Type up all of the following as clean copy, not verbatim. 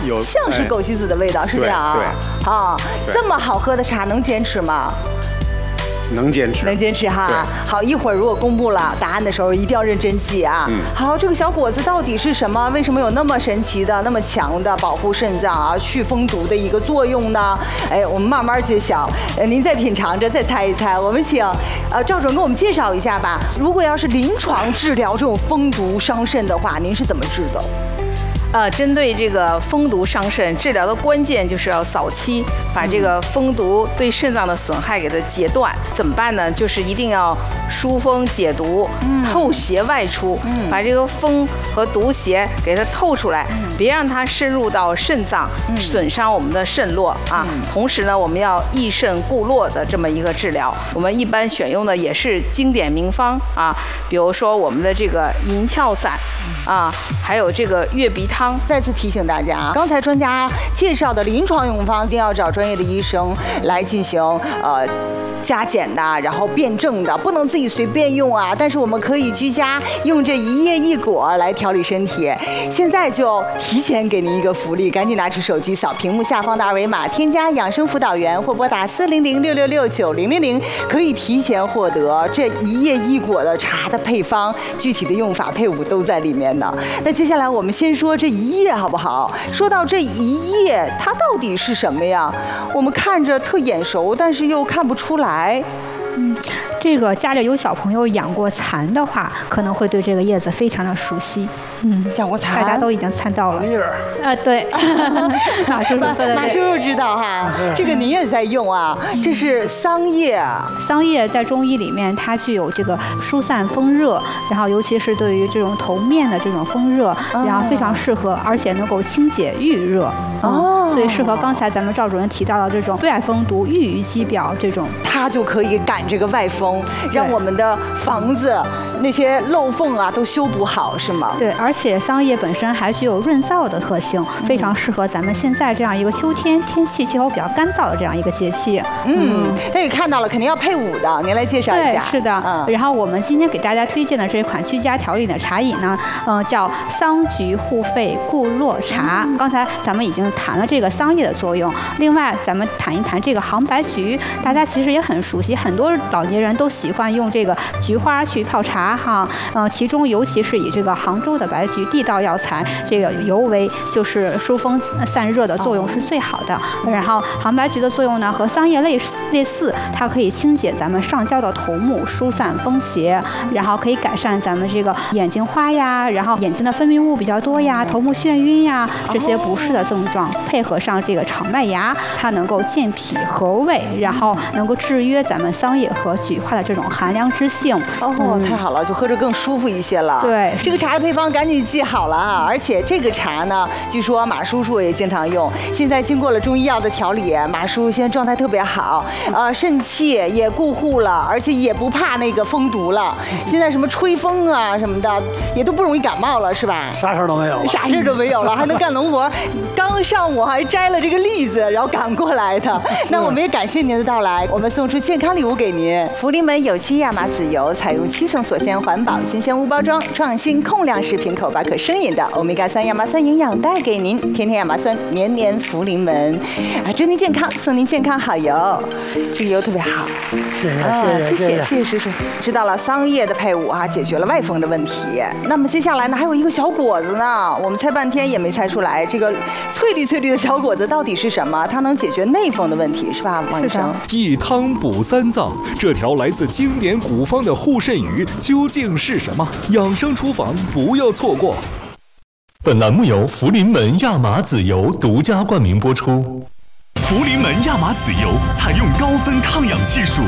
像是枸杞子的味道，是这样啊？对。啊，这么好喝的茶能坚持吗？ 能坚持， 能坚持哈。好，一会儿如果公布了答案的时候，一定要认真记啊。好，这个小果子到底是什么？为什么有那么神奇的、那么强的保护肾脏啊、去风毒的一个作用呢？哎，我们慢慢揭晓。您再品尝着，再猜一猜。我们请赵总给我们介绍一下吧。如果要是临床治疗这种风毒伤肾的话，您是怎么治的？ 针对这个风毒伤肾，治疗的关键就是要早期把这个风毒对肾脏的损害给它截断。怎么办呢？就是一定要疏风解毒，透邪外出，把这个风和毒邪给它透出来，别让它深入到肾脏，损伤我们的肾络啊。同时呢，我们要益肾固络的这么一个治疗。我们一般选用的也是经典名方啊，比如说我们的这个银翘散啊，还有这个月鼻汤。 再次提醒大家，刚才专家介绍的临床用方一定要找专业的医生来进行加减的，然后辩证的，不能自己随便用啊。但是我们可以居家用这一叶一果来调理身体。现在就提前给您一个福利，赶紧拿出手机扫屏幕下方的二维码，添加养生辅导员或拨打400-666-9000，可以提前获得这一叶一果的茶的配方，具体的用法配伍都在里面的。那接下来我们先说这一叶好不好？说到这一叶，它到底是什么呀？我们看着特眼熟，但是又看不出来。 这个家里有小朋友养过蚕的话，可能会对这个叶子非常的熟悉。 养过蚕， 大家都已经猜到了。对，马叔叔说的对。 马叔叔知道哈，这个您也在用啊。这是桑叶。 桑叶在中医里面，它具有这个疏散风热，然后尤其是对于这种头面的这种风热，然后非常适合，而且能够清解郁热。所以适合刚才咱们赵主任提到的这种对外风毒、郁于肌表这种， 它就可以赶这个外风，让我们的房子那些漏缝啊都修补好，是吗？ 对，而且桑叶本身还具有润燥的特性，非常适合咱们现在这样一个秋天天气气候比较干燥的这样一个节气。 那也看到了，肯定要配伍的，您来介绍一下。 是的，然后我们今天给大家推荐的这款居家调理的茶饮呢，叫桑菊护肺固络茶。刚才咱们已经谈了这个桑叶的作用，另外咱们谈一谈这个杭白菊，大家其实也很熟悉，很多老年人都喜欢用这个菊花去泡茶哈。其中尤其是以这个杭州的白菊地道药材，这个尤为就是疏风散热的作用是最好的。然后杭白菊的作用呢和桑叶类似，它可以清洁咱们上焦的头目，疏散风邪，然后可以改善咱们这个眼睛花呀，然后眼睛的分泌物比较多呀，头目眩晕呀这些不适的症状，配合上这个炒麦芽，它能够健脾和胃，然后能够制约咱们桑叶和菊花的这种寒凉之性。 太好了，就喝着更舒服一些了。 对， 这个茶的配方赶紧记好了啊！而且这个茶呢，据说马叔叔也经常用。现在经过了中医药的调理，马叔现在状态特别好，肾气也固护了，而且也不怕那个风毒了。现在什么吹风啊什么的，也都不容易感冒了，是吧？ 啥事儿都没有了， 啥事儿都没有了，还能干农活。刚上午还摘了这个栗子，然后赶过来的。那我们也感谢您的到来，我们送出健康礼物给您。福临门有机亚麻籽油，采用7层锁鲜环保新鲜无包装，创新控量食品，口巴可生饮的欧米伽3亚麻酸营养带给您，天天亚麻酸，年年福临门。祝您健康，送您健康好油，这个油特别好。谢谢。知道了，桑叶的配伍啊，解决了外风的问题。那么接下来呢，还有一个小果子呢，我们猜半天也没猜出来，这个翠绿的小果子到底是什么？它能解决内风的问题，是吧，王医生？ 一汤补三脏，这条来自经典古方的护肾鱼究竟是什么？养生厨房不要错过。 本栏目由福临门亚麻籽油独家冠名播出。 福临门亚麻籽油采用高分抗氧技术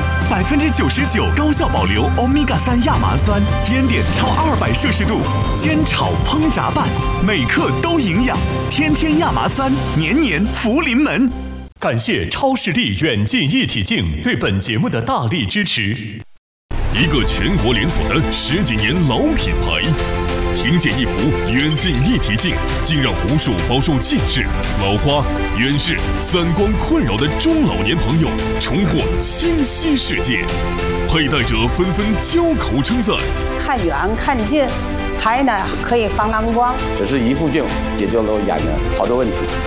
，99%高效保留欧米伽3亚麻酸，烟点超200摄氏度，煎炒烹炸拌，每克都营养。天天亚麻酸，年年福临门。 感谢超视力远近一体镜对本节目的大力支持。 一个全国连锁的10几年老品牌，凭借一副远近一体镜，竟让无数饱受近视、老花、远视、散光困扰的中老年朋友重获清晰世界，佩戴者纷纷交口称赞。 看远看近，还呢可以防蓝光。 只是一副镜解决了我眼的好多问题。